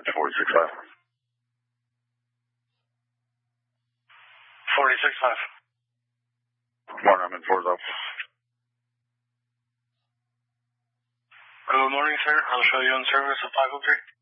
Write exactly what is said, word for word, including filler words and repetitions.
at four six five. forty-six five. Morning, I'm in four's office. Good morning, sir. I'll show you on service of five oh three.